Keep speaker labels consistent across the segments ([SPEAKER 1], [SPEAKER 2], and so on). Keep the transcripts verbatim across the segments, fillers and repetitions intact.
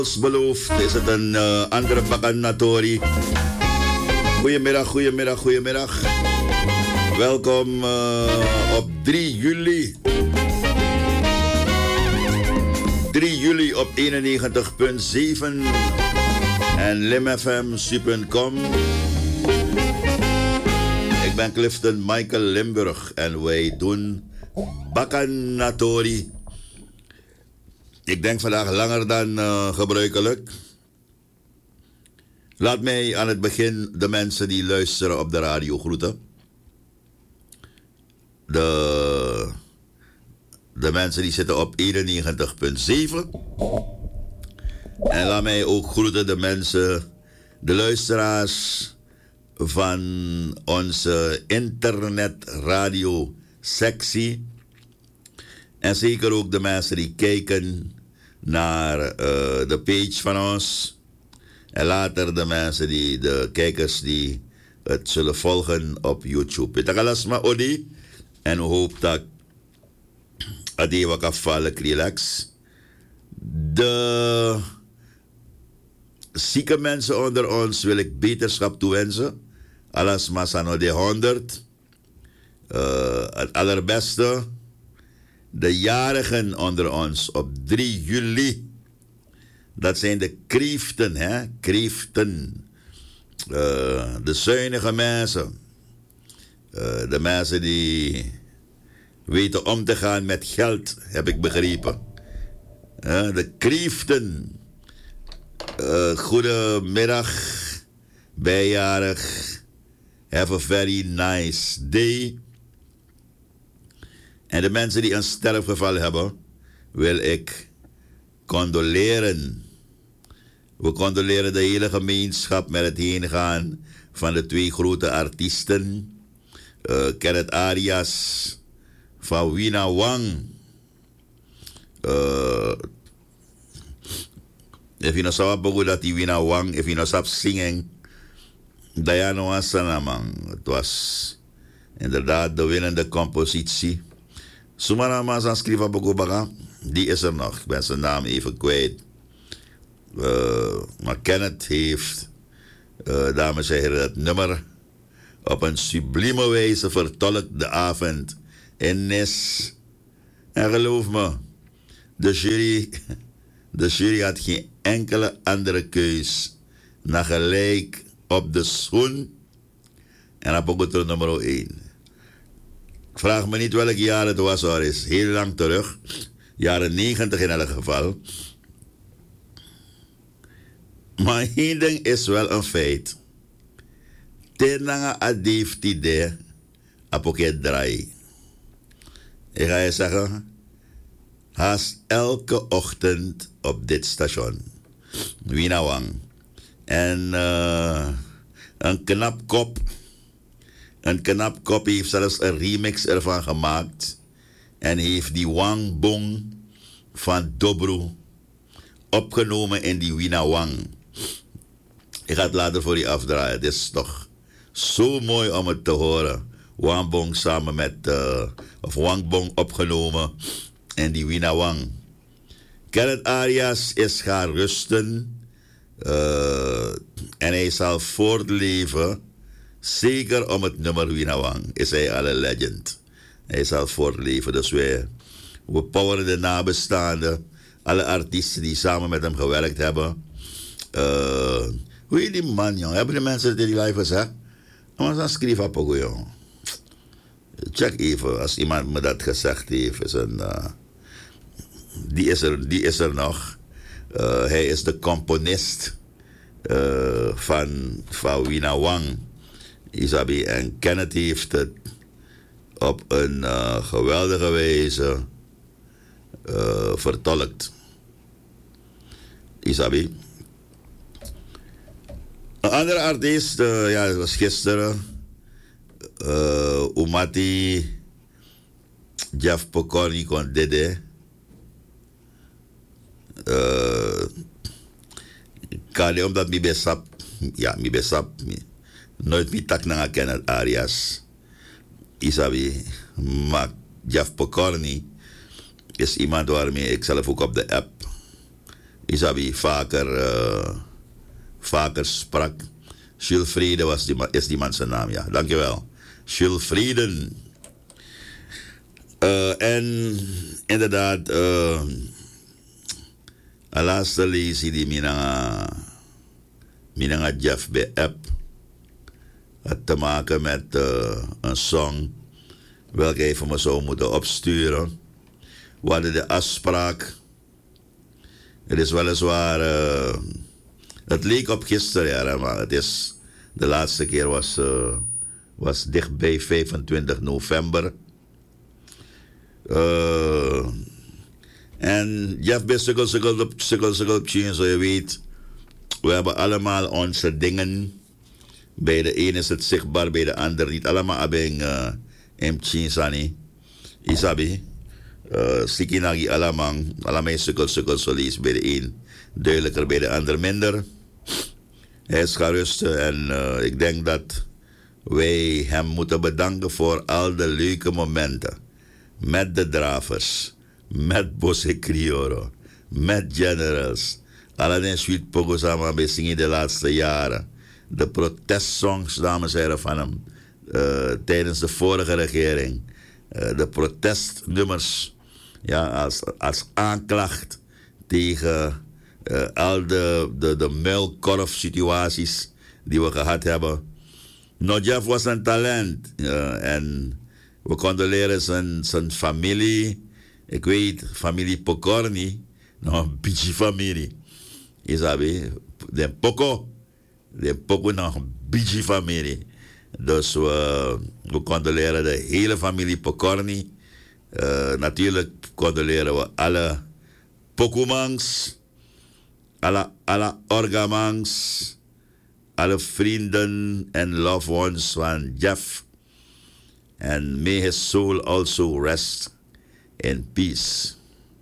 [SPEAKER 1] Als beloofd is het een uh, andere Bacchannatori. Goedemiddag, goedemiddag, goedemiddag. Welkom uh, op drie juli. drie juli op eenennegentig komma zeven en limfmc punt com. Ik ben Clifton Michael Limburg en wij doen Bacchannatori. Ik denk vandaag langer dan uh, gebruikelijk. Laat mij aan het begin de mensen die luisteren op de radio groeten. De, de mensen die zitten op eenennegentig komma zeven. En laat mij ook groeten de mensen, de luisteraars van onze internetradio sectie. En zeker ook de mensen die kijken naar uh, de page van ons. En later de mensen die, de kijkers die het zullen volgen op YouTube. Het is maar Odi. En we hopen dat het even kan vallen, relax. De zieke mensen onder ons wil ik beterschap toewensen. Alles maar sano de honderd. Uh, het allerbeste. De jarigen onder ons op drie juli. Dat zijn de kreeften, hè? Kreeften. Uh, de zuinige mensen. Uh, de mensen die weten om te gaan met geld, heb ik begrepen. Uh, de kreeften. Uh, goedemiddag, bijjarig. Have a very nice day. En de mensen die een sterfgeval hebben, wil ik condoleren. We condoleren de hele gemeenschap met het heengaan van de twee grote artiesten. Uh, Kenneth Arias van Wina Wang. Uh, if you know so dat die Wina Wang, if you know so singing, Diana Wasanaman. Het was inderdaad de winnende compositie. Sumana Mazan Skriva Bogobaga, die is er nog. Ik ben zijn naam even kwijt. Uh, maar Kenneth heeft, uh, dames en heren, dat nummer op een sublieme wijze vertolkt de avond in Nis. En geloof me, de jury, de jury had geen enkele andere keus dan gelijk op de schoen en op Bogotá nummer één. Vraag me niet welk jaar het was, hoor, is heel lang terug. Jaren negentig in elk geval. Maar één ding is wel een feit. Tenanga adif tide apoket draai. Ik ga je zeggen, haast elke ochtend op dit station. Wina Wang. En uh, een knap kop. Een knap kop heeft zelfs een remix ervan gemaakt. En heeft die Wang Bong van Dobro opgenomen in die Wina Wang. Ik ga het later voor je afdraaien. Het is toch zo mooi om het te horen. Wang Bong samen met... Uh, of Wang Bong opgenomen in die Wina Wang. Kenneth Arias is gaan rusten. Uh, en hij zal voortleven. Zeker om het nummer Wina Wang is hij al een legend. Hij zal voortleven. Dus wij, we poweren de nabestaanden. Alle artiesten die samen met hem gewerkt hebben. Uh, hoe heet die man, jong? Hebben de mensen die live gezegd? Maar dan schrijf op ook, jong. Check even, als iemand me dat gezegd heeft. Is een, uh, die, is er, die is er nog. Uh, hij is de componist uh, van, van Wina Wang. Isabi, en Kenneth heeft het op een uh, geweldige wijze uh, vertolkt. Isabi. Een andere artiest, uh, ja, dat was gisteren. Uh, Umati Jeff Pokorni kon dede. Uh, Kade omdat mi besap, ja, mi besap, mi, nooit mi tak na Kenneth Arias. Isabi, maar Jeff Pokorni is iemand waarmee ik zelf ook op de app Isabi vaker, uh, vaker sprak. Jules Frieden was die, is die man zijn naam, ja. Dankjewel. Jules Frieden. Uh, en inderdaad, uh, laatste lees die minanga, minanga Jeff bij app. Had te maken met uh, een song welke hij voor me zou moeten opsturen. We hadden de afspraak. Het is weliswaar, uh, het leek op gisteren, ja, maar het is, de laatste keer was, uh, was dichtbij vijfentwintig november. Uh, en Jeff bij sukkel, sukkel, sukkel, sukkel, zo je weet, we hebben allemaal onze dingen. Bij de een is het zichtbaar, bij de ander niet. Allemaal hebben uh, hem chinsani. Isabi. Uh, Sikinagi allemaal. Allemaal sukkel, sukkel, solis. Bij de een duidelijker, bij de ander minder. Hij is gerust en uh, ik denk dat wij hem moeten bedanken voor al de leuke momenten. Met de dravers. Met Bosse Crioro. Met Generals. Allerlei sweet pogo samen bij zingen de laatste jaren. De protestsongs, dames en heren, van hem. Uh, tijdens de vorige regering. Uh, de protestnummers. Ja, als, als aanklacht tegen uh, al de, de, de muilkorf-situaties die we gehad hebben. Nojaf was een talent. Uh, en we condoleren zijn, zijn familie. Ik weet, familie Pokorni. Nou, een beetje familie. Isabi, de Poco. De Poco nog een beetje familie. Dus we, we condoleren de hele familie Pokorni. Uh, natuurlijk condoleren we alle Pokomangs, alle, alle Orgamangs, alle vrienden en loved ones van Jeff. And may his soul also rest in peace.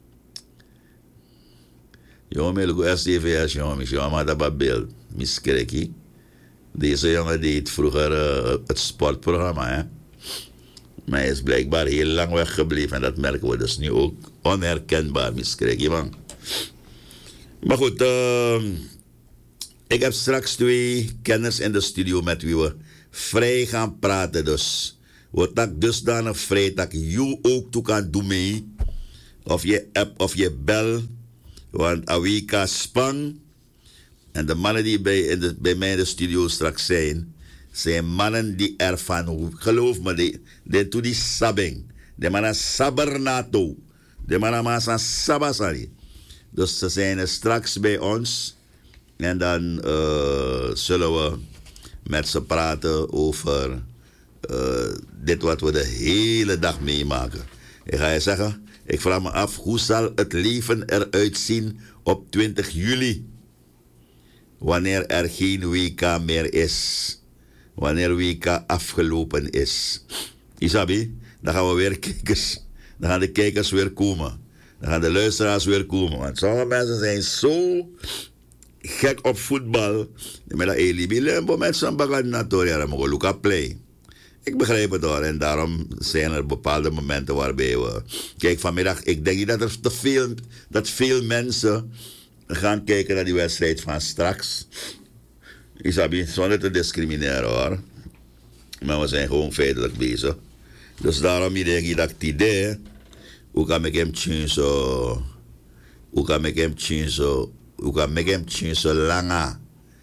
[SPEAKER 1] Jongen, me lugu S T V S, jongen, jongen, maar dat beeld, miskreki. Deze jongen deed vroeger uh, het sportprogramma, hè. Maar hij is blijkbaar heel lang weggebleven en dat merken we dus nu ook onherkenbaar, miskreki, man. Maar goed, uh, ik heb straks twee kenners in de studio met wie we vrij gaan praten, dus. Wat dat dusdanig vrij dat je ook toe kan doen mee. Of je app of je bel. Want Awika Spang en de mannen die bij, in de, bij mij in de studio straks zijn, zijn mannen die ervan, geloof me, die, die toe die sabbing. De mannen sabernato. De mannen masan sabasari. Dus ze zijn er straks bij ons en dan uh, zullen we met ze praten over uh, dit wat we de hele dag meemaken. Ik ga je zeggen, ik vraag me af, hoe zal het leven eruit zien op twintig juli? Wanneer er geen W K meer is. Wanneer W K afgelopen is. Isabi, dan gaan we weer kijkers. Dan gaan de kijkers weer komen. Dan gaan de luisteraars weer komen. Want sommige mensen zijn zo gek op voetbal. Met dat Elibi Lembo met zo'n bagadinatoria. Dan mogen we look play. Ik begrijp het hoor. En daarom zijn er bepaalde momenten waarbij we... Kijk, vanmiddag, ik denk niet dat er te veel... Dat veel mensen gaan kijken naar die wedstrijd van straks. Isabi, zonder te discrimineren hoor. Maar we zijn gewoon feitelijk bezig. Dus daarom denk ik dat het idee... Hoe kan ik hem tjien zo... Hoe kan ik hem tjien zo... Hoe kan ik hem tjien zo langer...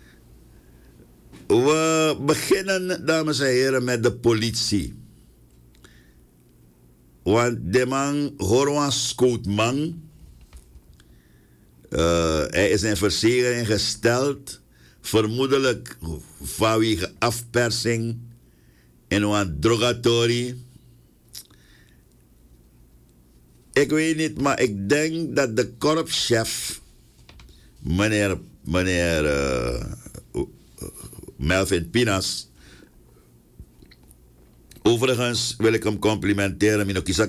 [SPEAKER 1] We beginnen, dames en heren, met de politie. Want de man, Horwan Scootman, uh, hij is in verzekering gesteld, vermoedelijk vanwege afpersing in een drogatorie. Ik weet niet, maar ik denk dat de korpschef, meneer, meneer uh, Melvin Pinas. Overigens wil ik hem complimenteren.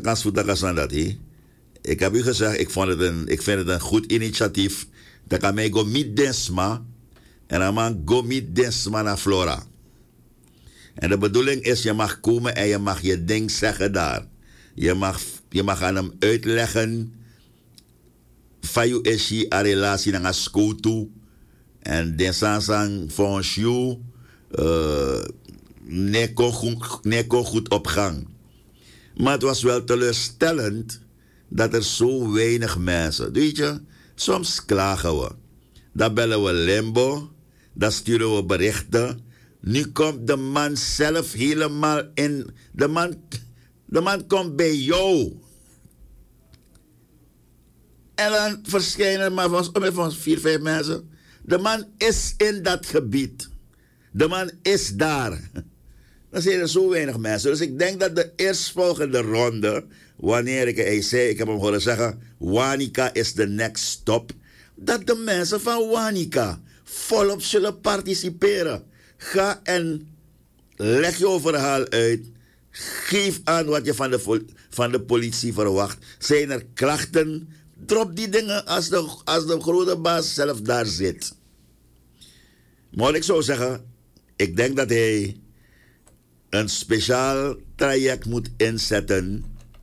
[SPEAKER 1] Ik heb u gezegd, ik, vond het een, ik vind het een goed initiatief. Dat kan mij go met Desma. En dan mag go met Desma naar Flora. En de bedoeling is, je mag komen en je mag je ding zeggen daar. Je mag, je mag aan hem uitleggen fayu eshi a relatie na skotu en den sansang van shu uh, ne kon goed, ne kon goed op gang. Maar het was wel teleurstellend dat er zo weinig mensen, weet je, soms klagen we. Dan bellen we Limbo, dan sturen we berichten. Nu komt de man zelf helemaal in. De man, de man komt bij jou. En dan verschijnen er maar van, van vier, vijf mensen. De man is in dat gebied. De man is daar. Dan zijn er zo weinig mensen. Dus ik denk dat de eerstvolgende ronde, wanneer ik hij zei, ik heb hem horen zeggen, Wanica is de next stop, dat de mensen van Wanica volop zullen participeren. Ga en leg je verhaal uit. Geef aan wat je van de, van de politie verwacht. Zijn er klachten? Drop die dingen als de, als de grote baas zelf daar zit. Maar ik zou zeggen, ik denk dat hij een speciaal traject moet inzetten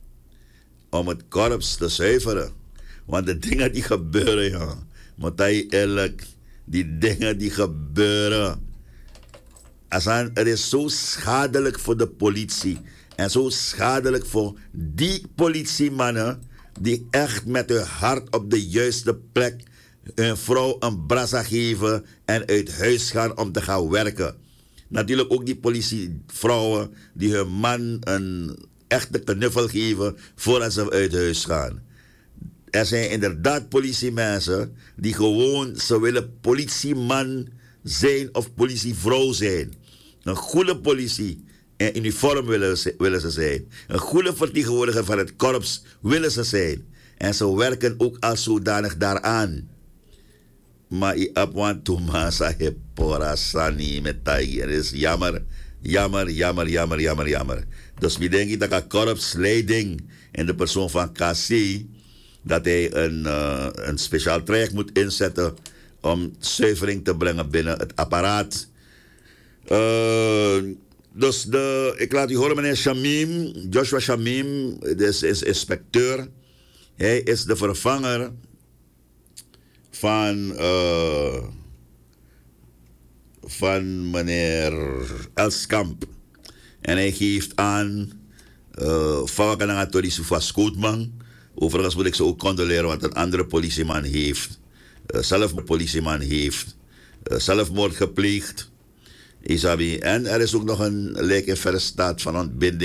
[SPEAKER 1] om het korps te zuiveren. Want de dingen die gebeuren, ja, moet hij eerlijk, die dingen die gebeuren, Asan, het is zo schadelijk voor de politie en zo schadelijk voor die politiemannen die echt met hun hart op de juiste plek hun vrouw een brasa geven en uit huis gaan om te gaan werken. Natuurlijk ook die politievrouwen die hun man een echte knuffel geven voordat ze uit huis gaan. Er zijn inderdaad politiemensen die gewoon, ze willen politieman zijn of politievrouw zijn. Een goede politie in uniform willen ze, willen ze zijn. Een goede vertegenwoordiger van het korps willen ze zijn. En ze werken ook als zodanig daaraan. Maar i apwan tumasa he pora sani met tiger is jammer, jammer, jammer, jammer, jammer, jammer. Dus ik denk dat de korpsleiding in de persoon van K C dat hij een, uh, een speciaal traject moet inzetten om zuivering te brengen binnen het apparaat. Uh, dus de, ik laat u horen meneer Shamim, Joshua Shamim, is, is inspecteur. Hij is de vervanger van, uh, van meneer Elskamp. En hij geeft aan, uh, Fawakana Tori Sufa Scootman. Overigens moet ik ze ook condoleren, want een andere politieman heeft, uh, zelf een politieman heeft uh, zelfmoord gepleegd. Isabi. En er is ook nog een lijk in verre staat van ontbinding.